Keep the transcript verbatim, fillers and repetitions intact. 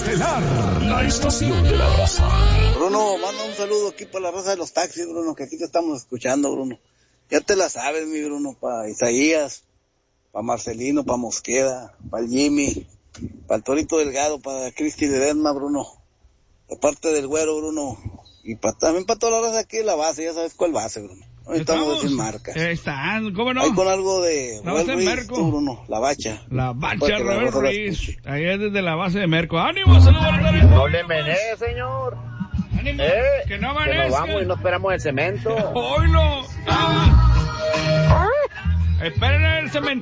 Estelar, la estación de la raza. Bruno, manda un saludo aquí para la raza de los taxis, Bruno, que aquí te estamos escuchando, Bruno. Ya te la sabes, mi Bruno, para Isaías, para Marcelino, para Mosqueda, para el Jimmy, para el Torito Delgado, para Cristi Ledesma, Bruno. De parte del Güero, Bruno. Y pa, también para toda la raza aquí de la base, ya sabes cuál base, Bruno. No estamos sin marcas. Están, ¿cómo no? Ahí con algo de La base Robert de Ruiz, Merco. tú, Bruno, la bacha. La bacha, Para que la Robert raza la Ruiz. escuche. Ahí es desde la base de Merco. ¡Ánimo, saludos! No le menee, señor. ¡Ánimo! Eh, que no que amanezca. nos vamos y no esperamos el cemento. ¡Hoy no! ¡Ah! Esperen el cemento.